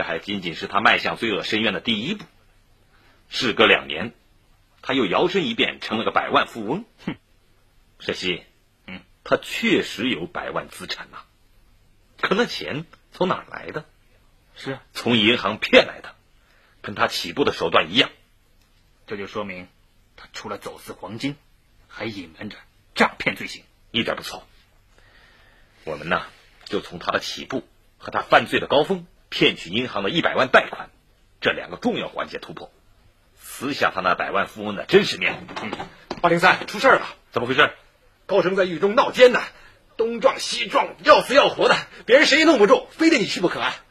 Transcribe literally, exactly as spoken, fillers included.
这还仅仅是他迈向罪恶深渊的第一步。事隔两年，他又摇身一变成了个百万富翁。 哼， 沈西， 嗯， 他确实有百万资产呐、啊，可那钱从哪儿来的？ 是从银行骗来的，跟他起步的手段一样。 这就说明他除了走私黄金，还隐瞒着诈骗罪行。 一点不错。我们呢，就从他的起步和他犯罪的高峰，骗取银行的一百万贷款这两个重要环节突破，撕下他那百万富翁的真实面目。 嗯，八零三出事了！ 怎么回事？ 高升在狱中闹奸呢，东撞西撞，要死要活的，别人谁也弄不住，非得你去不可啊！